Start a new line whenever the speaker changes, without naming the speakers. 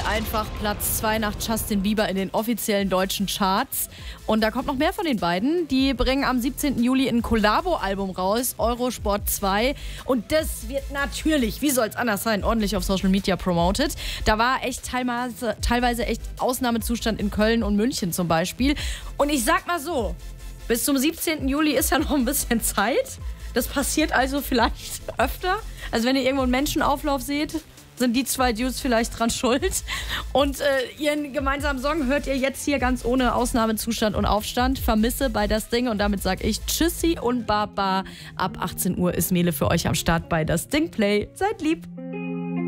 einfach Platz 2 nach Justin Bieber in den offiziellen deutschen Charts. Und da kommt noch mehr von den beiden. Die bringen am 17. Juli ein Collabo-Album raus, Eurosport 2. Und das wird natürlich, wie soll es anders sein, ordentlich auf Social Media promoted. Da war echt teilweise echt Ausnahmezustand in Köln und München zum Beispiel. Und ich sag mal so, bis zum 17. Juli ist ja noch ein bisschen Zeit. Das passiert also vielleicht öfter. Also wenn ihr irgendwo einen Menschenauflauf seht, sind die zwei Dudes vielleicht dran schuld. Und ihren gemeinsamen Song hört ihr jetzt hier ganz ohne Ausnahmezustand und Aufstand. Vermisse bei Das Ding. Und damit sage ich Tschüssi und Baba. Ab 18 Uhr ist Mele für euch am Start bei Das Ding Play. Seid lieb.